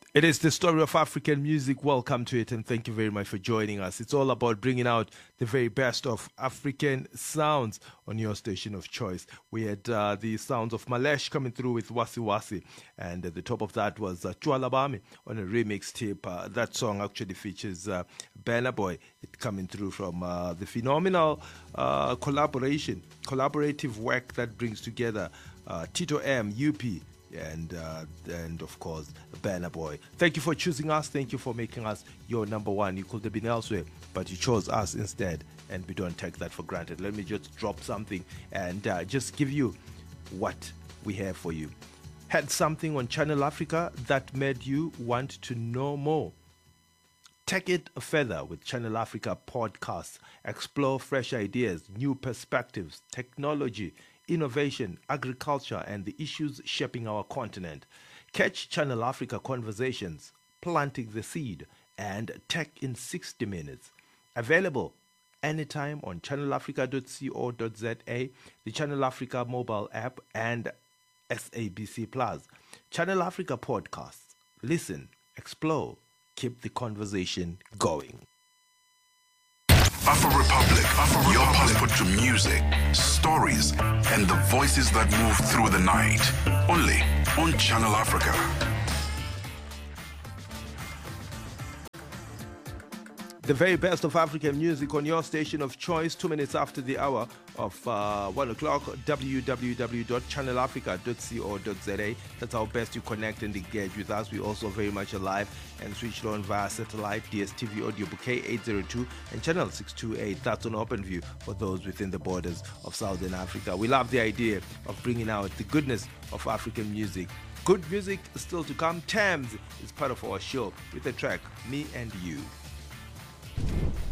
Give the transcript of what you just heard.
It is the story of African music. Welcome to it, and thank you very much for joining us. It's all about bringing out the very best of African sounds on your station of choice. We had the sounds of Malesh coming through with Wasi Wasi, and at the top of that was Chwala Bami on a remix tape. That song actually features Burna Boy, it coming through from the phenomenal collaborative work that brings together Tito M, UP, and of course Burna Boy. Thank you for choosing us. Thank you for making us your number one. You could have been elsewhere, but you chose us instead, and we don't take that for granted. Let me just drop something and just give you what we have for you. Had something on Channel Africa that made you want to know more? Take it further with Channel Africa podcasts. Explore fresh ideas, new perspectives, technology, innovation, agriculture, and the issues shaping our continent. Catch Channel Africa Conversations, Planting the Seed, and Tech in 60 Minutes. Available anytime on channelafrica.co.za, the Channel Africa mobile app, and SABC Plus. Channel Africa Podcasts. Listen, explore, keep the conversation going. Afro Republic, your passport to music, stories, and the voices that move through the night. Only on Channel Africa. The very best of African music on your station of choice, 2 minutes after the hour of 1 o'clock, www.channelafrica.co.za. That's how best you connect and engage with us. We're also very much alive and switched on via satellite, DSTV audio bouquet 802 and channel 628. That's on OpenView for those within the borders of Southern Africa. We love the idea of bringing out the goodness of African music. Good music is still to come. Thames is part of our show with the track Me and You.